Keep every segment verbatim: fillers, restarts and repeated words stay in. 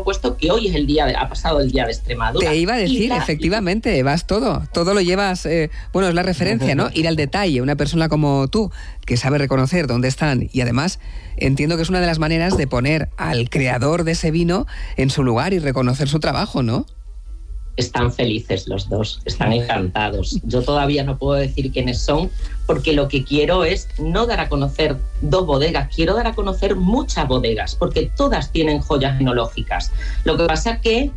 puesto que hoy es el día de, ha pasado el día de Extremadura. Te iba a decir, la, efectivamente, vas todo, todo lo llevas, eh, bueno, es la referencia, ¿no? Ir al detalle, una persona como tú, que sabe reconocer dónde están, y además entiendo que es una de las maneras de poner al creador de ese vino en su lugar y reconocer su trabajo, ¿no? Están felices los dos, están encantados. Yo todavía no puedo decir quiénes son, porque lo que quiero es no dar a conocer dos bodegas, quiero dar a conocer muchas bodegas, porque todas tienen joyas enológicas. Lo que pasa es que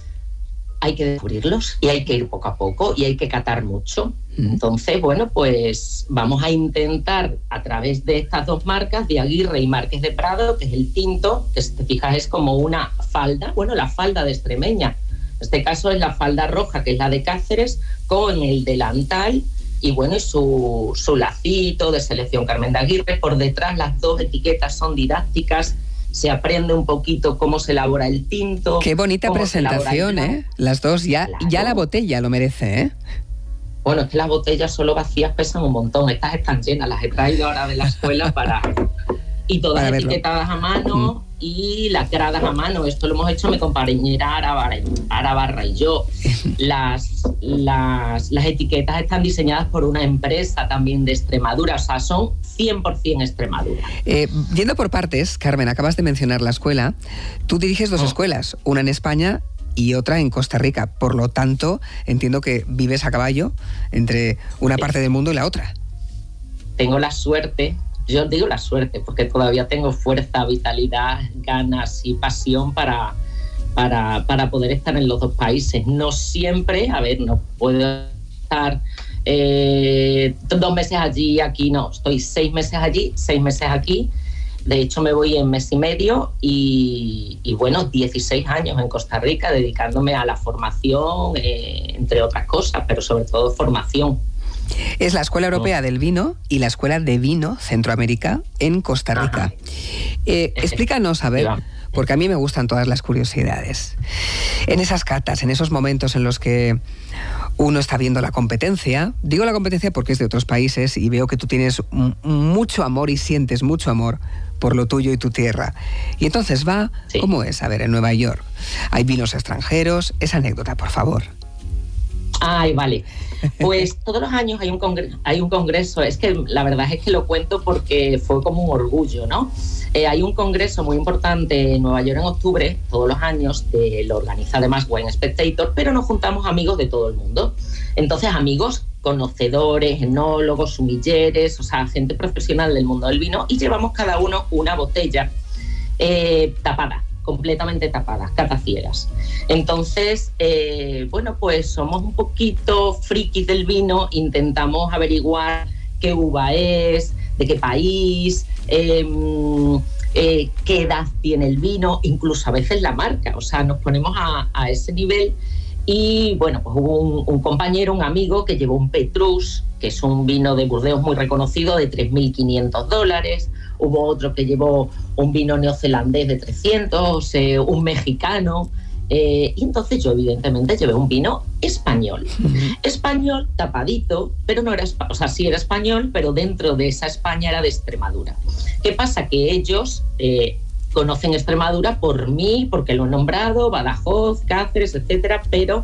hay que descubrirlos y hay que ir poco a poco y hay que catar mucho. Entonces, bueno, pues vamos a intentar a través de estas dos marcas, de Aguirre y Marqués de Prado, que es el tinto, que si te fijas es como una falda, bueno, la falda de extremeña. En este caso es la falda roja, que es la de Cáceres, con el delantal y bueno, y su, su lacito de selección Carmen de Aguirre. Por detrás las dos etiquetas son didácticas, se aprende un poquito cómo se elabora el tinto. Qué bonita presentación, ¿eh? Las dos, ya, claro. Ya la botella lo merece, ¿eh? Bueno, es que las botellas solo vacías pesan un montón, estas están llenas, las he traído ahora de la escuela para... Y todas para etiquetadas verlo. A mano... Mm. Y lacradas a mano. Esto lo hemos hecho mi compañera Ara Barra y yo. Las, las, las etiquetas están diseñadas por una empresa también de Extremadura, o sea, son cien por ciento Extremadura. Eh, yendo por partes, Carmen, acabas de mencionar la escuela. Tú diriges dos oh. escuelas, una en España y otra en Costa Rica. Por lo tanto, entiendo que vives a caballo entre una parte del mundo y la otra. Tengo la suerte... Yo digo la suerte, porque todavía tengo fuerza, vitalidad, ganas y pasión para, para, para poder estar en los dos países. No siempre, a ver, no puedo estar eh, dos meses allí, aquí no. Estoy seis meses allí, seis meses aquí. De hecho, me voy en mes y medio y, y bueno, dieciséis años en Costa Rica dedicándome a la formación, eh, entre otras cosas, pero sobre todo formación. Es la Escuela Europea del Vino y la Escuela de Vino Centroamérica en Costa Rica. Eh, explícanos, a ver, porque a mí me gustan todas las curiosidades. En esas catas, en esos momentos en los que uno está viendo la competencia, digo la competencia porque es de otros países y veo que tú tienes m- mucho amor y sientes mucho amor por lo tuyo y tu tierra. Y entonces va, sí. ¿Cómo es? A ver, en Nueva York, hay vinos extranjeros, esa anécdota, por favor. Ay, vale. Pues todos los años hay un, congreso, hay un congreso, es que la verdad es que lo cuento porque fue como un orgullo, ¿no? Eh, hay un congreso muy importante en Nueva York en octubre, todos los años, de, lo organiza además Wine Spectator, pero nos juntamos amigos de todo el mundo. Entonces, amigos conocedores, enólogos, sumilleres, o sea, gente profesional del mundo del vino, y llevamos cada uno una botella eh, tapada. completamente tapadas, cataciegas. Entonces, eh, bueno, pues somos un poquito frikis del vino, intentamos averiguar qué uva es, de qué país, eh, eh, qué edad tiene el vino, incluso a veces la marca, o sea, nos ponemos a, a ese nivel. Y bueno, pues hubo un, un compañero, un amigo que llevó un Petrus, que es un vino de Burdeos muy reconocido, de tres mil quinientos dólares. Hubo otro que llevó un vino neozelandés de trescientos, eh, un mexicano. Eh, y entonces yo evidentemente llevé un vino español. Uh-huh. Español, tapadito, pero no era, o sea, sí era español, pero dentro de esa España era de Extremadura. ¿Qué pasa? Que ellos... Eh, conocen Extremadura por mí, porque lo he nombrado, Badajoz, Cáceres, etcétera, pero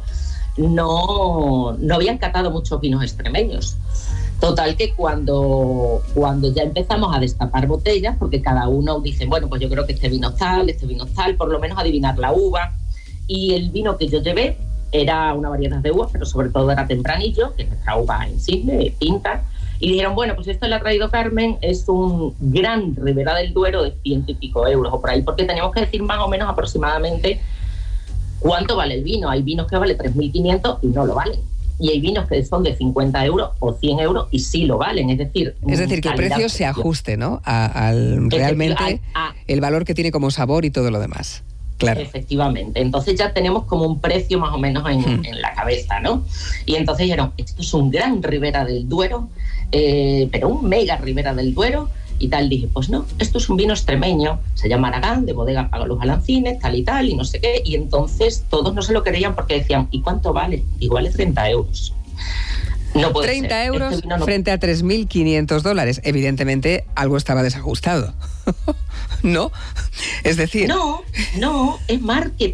no, no habían catado muchos vinos extremeños. Total que cuando, cuando ya empezamos a destapar botellas, porque cada uno dice, bueno, pues yo creo que este vino tal, este vino tal, por lo menos adivinar la uva, y el vino que yo llevé era una variedad de uvas, pero sobre todo era Tempranillo, que es nuestra uva insigne, tinta. Y dijeron, bueno, pues esto le ha traído Carmen, es un gran Ribera del Duero de ciento y pico euros o por ahí, porque teníamos que decir más o menos aproximadamente cuánto vale el vino. Hay vinos que valen tres mil quinientos y no lo valen. Y hay vinos que son de cincuenta euros o cien euros y sí lo valen. Es decir, es decir que el precio se ajuste, ¿no? A, al realmente a, a, el valor que tiene como sabor y todo lo demás. Claro. Efectivamente. Entonces ya tenemos como un precio más o menos en, hmm. en la cabeza, ¿no? Y entonces dijeron, esto es un gran Ribera del Duero, eh, pero un mega Ribera del Duero y tal. Dije, pues no, esto es un vino extremeño, se llama Aragán, de bodega Pago los Balancines, tal y tal, y no sé qué. Y entonces todos no se lo creían porque decían, ¿y cuánto vale? Y vale treinta euros. No puede treinta ser. euros este no... frente a tres mil quinientos dólares. Evidentemente, algo estaba desajustado. ¿No? Es decir... No, no, es marketing.